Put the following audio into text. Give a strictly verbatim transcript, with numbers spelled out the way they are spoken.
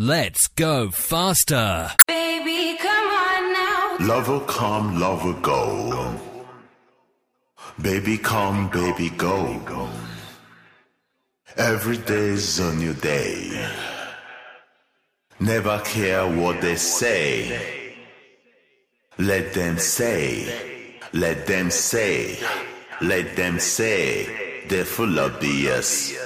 Let's go faster. Baby, come on now. Love will come, love will go. Baby, come, baby, go. Every day's a new day. Never care what they say. Let them say, let them say, let them say. They're full of B S.